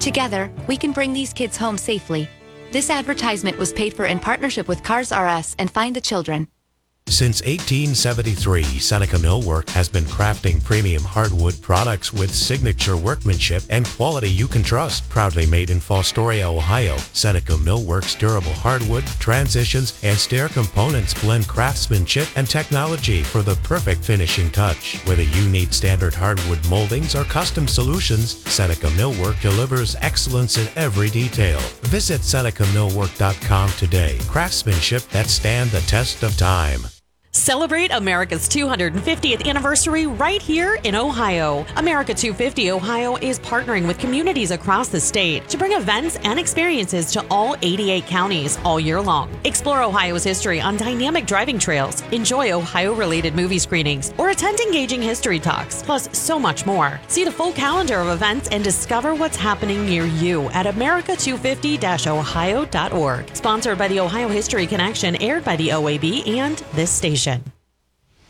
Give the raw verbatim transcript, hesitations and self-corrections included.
Together, we can bring these kids home safely. This advertisement was paid for in partnership with Cars R Us and Find the Children. Since eighteen seventy-three, Seneca Millwork has been crafting premium hardwood products with signature workmanship and quality you can trust. Proudly made in Fostoria, Ohio, Seneca Millwork's durable hardwood, transitions, and stair components blend craftsmanship and technology for the perfect finishing touch. Whether you need standard hardwood moldings or custom solutions, Seneca Millwork delivers excellence in every detail. Visit Seneca Millwork dot com today. Craftsmanship that stand the test of time. Celebrate America's two hundred fiftieth anniversary right here in Ohio. America two fifty Ohio is partnering with communities across the state to bring events and experiences to all eighty-eight counties all year long. Explore Ohio's history on dynamic driving trails, enjoy Ohio-related movie screenings, or attend engaging history talks, plus so much more. See the full calendar of events and discover what's happening near you at America two fifty Ohio dot org. Sponsored by the Ohio History Connection, aired by the O A B and this station.